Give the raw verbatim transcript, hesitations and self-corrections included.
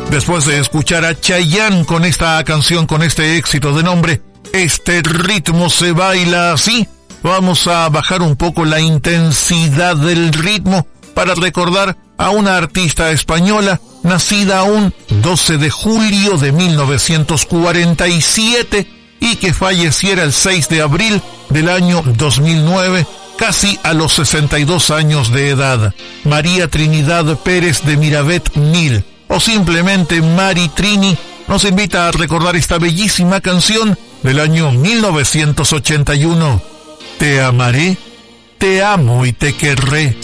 Después de escuchar a Chayanne con esta canción, con este éxito de nombre, Este ritmo se baila así, vamos a bajar un poco la intensidad del ritmo para recordar a una artista española nacida un doce de julio de mil novecientos cuarenta y siete y que falleciera el seis de abril del año dos mil nueve, casi a los sesenta y dos años de edad. María Trinidad Pérez de Miravet Mil, o simplemente Mari Trini, nos invita a recordar esta bellísima canción del año mil novecientos ochenta y uno. Te amaré, te amo y te querré.